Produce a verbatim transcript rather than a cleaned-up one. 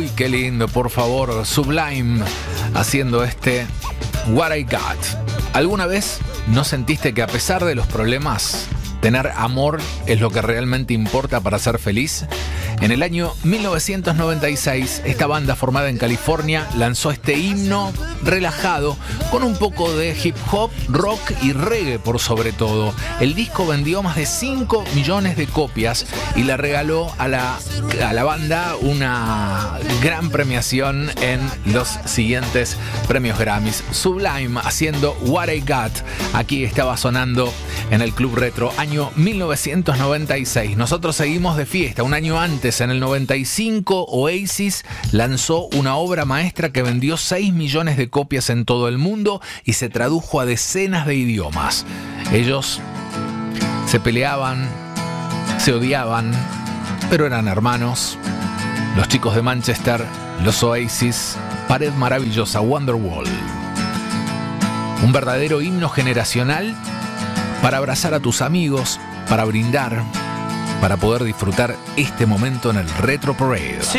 Ay, qué lindo, por favor. Sublime haciendo este What I Got. ¿Alguna vez no sentiste que a pesar de los problemas, tener amor es lo que realmente importa para ser feliz? En el año mil novecientos noventa y seis, esta banda formada en California lanzó este himno relajado con un poco de hip hop, rock y reggae por sobre todo. El disco vendió más de cinco millones de copias y le regaló a la, a la banda una gran premiación en los siguientes premios Grammys. Sublime haciendo What I Got. Aquí estaba sonando en el Club Retro, año mil novecientos noventa y seis. Nosotros seguimos de fiesta. Un año antes, en el noventa y cinco, Oasis lanzó una obra maestra que vendió seis millones de copias en todo el mundo y se tradujo a decenas de idiomas. Ellos se peleaban, se odiaban, pero eran hermanos. Los chicos de Manchester, los Oasis, Pared Maravillosa, Wonderwall. Un verdadero himno generacional para abrazar a tus amigos, para brindar, para poder disfrutar este momento en el Retro Parade. Sí.